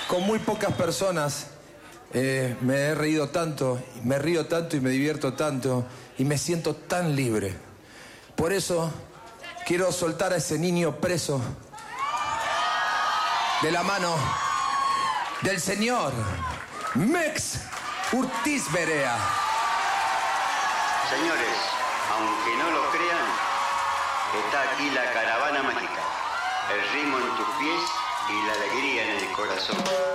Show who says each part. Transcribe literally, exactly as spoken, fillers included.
Speaker 1: con muy pocas personas eh, me he reído tanto, me río tanto y me divierto tanto y me siento tan libre. Por eso quiero soltar a ese niño preso de la mano del señor Mex Urtiz Berea.
Speaker 2: Señores, aunque no lo crean, está aquí la caravana mágica, el ritmo en tus pies y la alegría en el corazón.